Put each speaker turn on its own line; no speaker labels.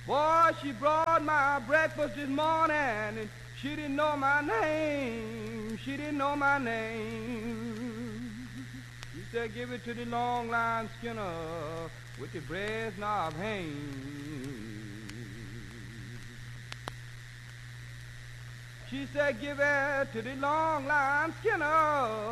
Boy, she brought my breakfast this morning, and she didn't know my name. She didn't know my name. She said, give it to the long line Skinner with the brass knob hang. She said, give it to the long line Skinner